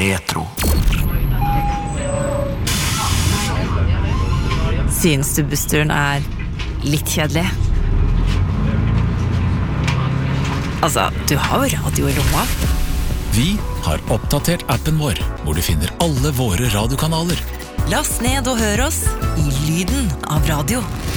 Retro. Synes du bussturen litt kjedelig? Altså, du har jo radio I lomma. Vi har oppdatert appen vår, hvor du finner alle våre radiokanaler. Last ned og hør oss I lyden av radio.